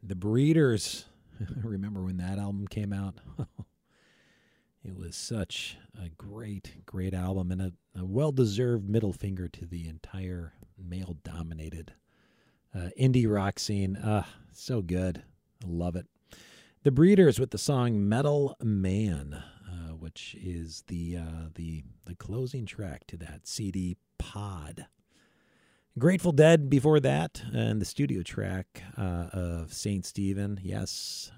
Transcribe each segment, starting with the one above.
The Breeders. Remember when that album came out? It was such a great, great album and a well-deserved middle finger to the entire male-dominated indie rock scene. So good. I love it. The Breeders with the song Metal Man, which is the closing track to that CD Pod. Grateful Dead before that, and the studio track of Saint Stephen. Yes,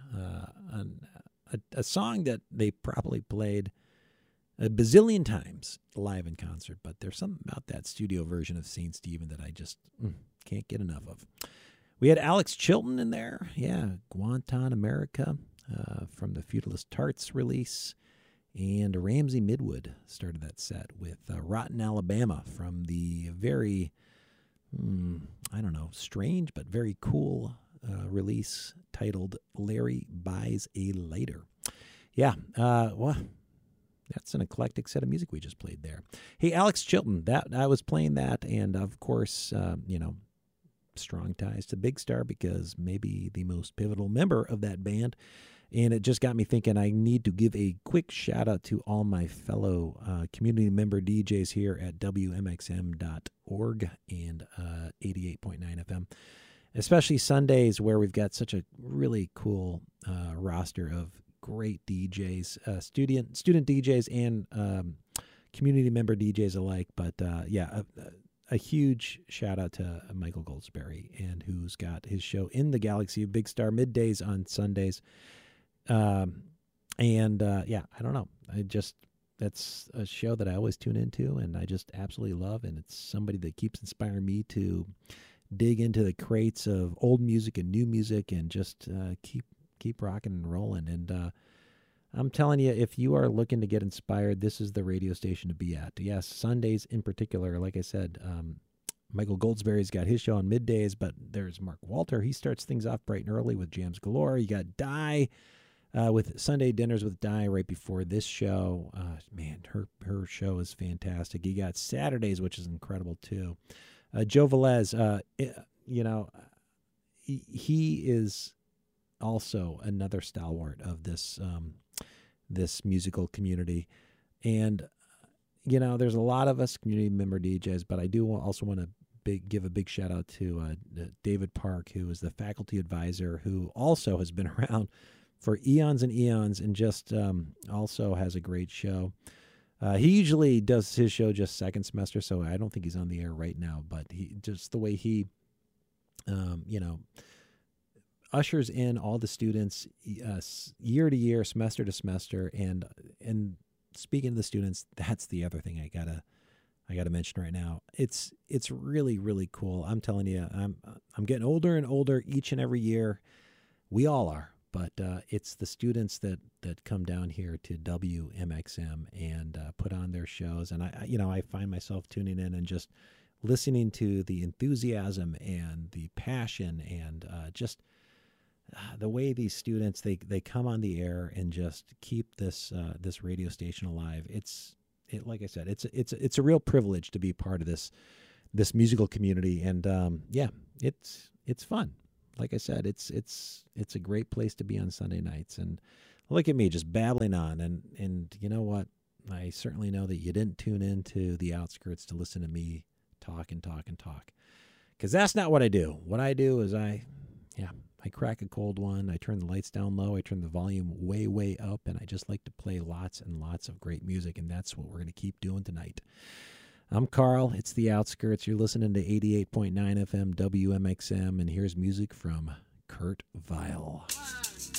a song that they probably played a bazillion times live in concert, but there's something about that studio version of Saint Stephen that I just can't get enough of. We had Alex Chilton in there. Yeah, Guantanamerica from the Feudalist Tarts release. And Ramsey Midwood started that set with Rotten Alabama from the very, strange but very cool release titled Larry Buys a Lighter. Yeah, that's an eclectic set of music we just played there. Hey, Alex Chilton, that I was playing that, and of course, strong ties to Big Star because maybe the most pivotal member of that band. And it just got me thinking I need to give a quick shout out to all my fellow community member DJs here at WMXM.org and 88.9 FM, especially Sundays where we've got such a really cool roster of great DJs, student DJs and community member DJs alike. But a huge shout out to Michael Goldsberry, and who's got his show in the Galaxy of Big Star middays on Sundays. I don't know. That's a show that I always tune into and I just absolutely love. And it's somebody that keeps inspiring me to dig into the crates of old music and new music and just keep rocking and rolling. And I'm telling you, if you are looking to get inspired, this is the radio station to be at. Yes, Sundays in particular, like I said, Michael Goldsberry's got his show on middays, but there's Mark Walter. He starts things off bright and early with Jams Galore. You got Di with Sunday Dinners with Di right before this show. Her show is fantastic. You got Saturdays, which is incredible too. Joe Velez, he is also another stalwart of this musical community. And, there's a lot of us community member DJs, but I do also want to give a big shout out to David Park, who is the faculty advisor, who also has been around for eons and eons and just also has a great show. He usually does his show just second semester, so I don't think he's on the air right now, but he just the way he, ushers in all the students year to year, semester to semester, and speaking of the students, that's the other thing I gotta mention right now. It's really, really cool. I'm telling you, I'm getting older and older each and every year. We all are, but it's the students that come down here to WMXM and put on their shows, and I find myself tuning in and just listening to the enthusiasm and the passion and just the way these students they come on the air and just keep this radio station alive. Like I said, it's a real privilege to be part of this musical community, and it's fun. Like I said, it's a great place to be on Sunday nights. And look at me just babbling on, and you know what? I certainly know that you didn't tune into the Outskirts to listen to me talk and talk and talk, because that's not what I do. What I do is I crack a cold one. I turn the lights down low. I turn the volume way, way up, and I just like to play lots and lots of great music, and that's what we're going to keep doing tonight. I'm Carl. It's the Outskirts. You're listening to 88.9 FM WMXM, and here's music from Kurt Vile.